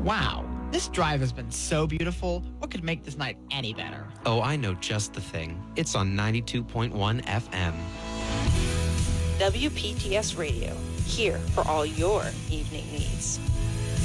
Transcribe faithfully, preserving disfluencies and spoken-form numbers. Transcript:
Wow, this drive has been so beautiful. What could make this night any better? Oh, I know just the thing. It's on ninety-two point one F M. W P T S Radio, here for all your evening needs.